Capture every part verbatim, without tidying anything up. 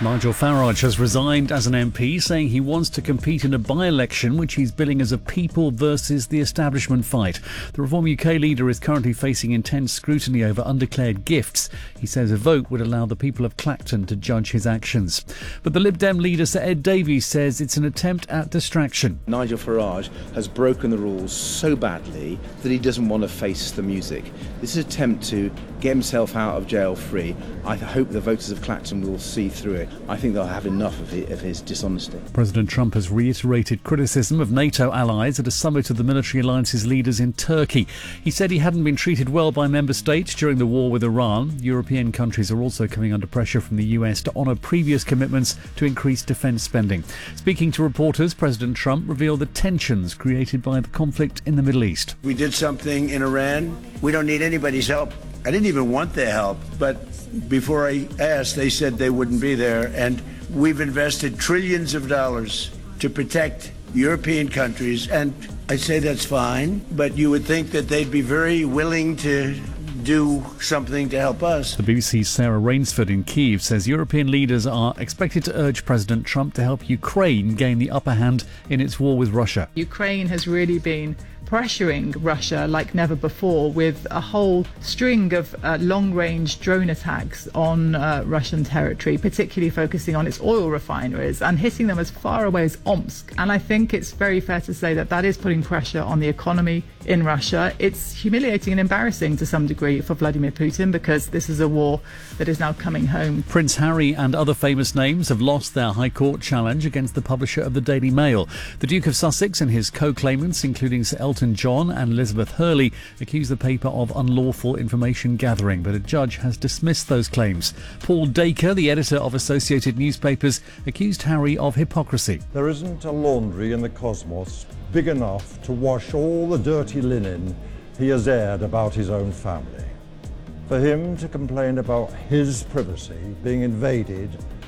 Nigel Farage has resigned as an M P, saying he wants to compete in a by-election which he's billing as a people versus the establishment fight. The Reform U K leader is currently facing intense scrutiny over undeclared gifts. He says a vote would allow the people of Clacton to judge his actions. But the Lib Dem leader, Sir Ed Davies, says it's an attempt at distraction. Nigel Farage has broken the rules so badly that he doesn't want to face the music. This is an attempt to get himself out of jail free. I hope the voters of Clacton will see through it. I think they'll have enough of, it, of his dishonesty. President Trump has reiterated criticism of NATO allies at a summit of the military alliance's leaders in Turkey. He said he hadn't been treated well by member states during the war with Iran. European countries are also coming under pressure from the U S to honour previous commitments to increase defence spending. Speaking to reporters, President Trump revealed the tensions created by the conflict in the Middle East. We did something in Iran. We don't need anybody's help. I didn't even want their help, but before I asked, they said they wouldn't be there. And we've invested trillions of dollars to protect European countries. And I say that's fine, but you would think that they'd be very willing to do something to help us. The B B C's Sarah Rainsford in Kyiv says European leaders are expected to urge President Trump to help Ukraine gain the upper hand in its war with Russia. Ukraine has really been pressuring Russia like never before with a whole string of uh, long-range drone attacks on uh, Russian territory, particularly focusing on its oil refineries and hitting them as far away as Omsk. And I think it's very fair to say that that is putting pressure on the economy in Russia. It's humiliating and embarrassing to some degree for Vladimir Putin because this is a war that is now coming home. Prince Harry and other famous names have lost their High Court challenge against the publisher of the Daily Mail. The Duke of Sussex and his co-claimants, including Sir Elton John and Elizabeth Hurley, accused the paper of unlawful information gathering, but a judge has dismissed those claims. Paul Dacre, the editor of Associated Newspapers, accused Harry of hypocrisy. There isn't a laundry in the cosmos big enough to wash all the dirty linen he has aired about his own family. For him to complain about his privacy being invaded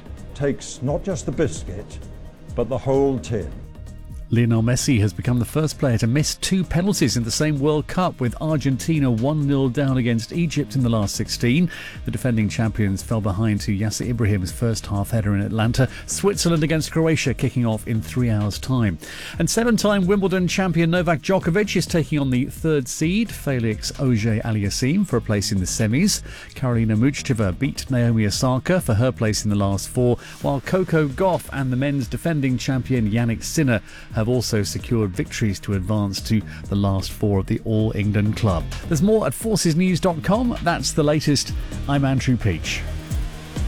takes not just the biscuit, but the whole tin. Lionel Messi has become the first player to miss two penalties in the same World Cup, with Argentina one nil down against Egypt in the last sixteen. The defending champions fell behind to Yasser Ibrahim's first half header in Atlanta. Switzerland against Croatia kicking off in three hours' time. And seven-time Wimbledon champion Novak Djokovic is taking on the third seed, Felix Auger-Aliassime, for a place in the semis. Karolina Muchova beat Naomi Osaka for her place in the last four, while Coco Gauff and the men's defending champion Yannick Sinner have also secured victories to advance to the last four of the All England club. There's more at forces news dot com. That's the latest. I'm Andrew Peach.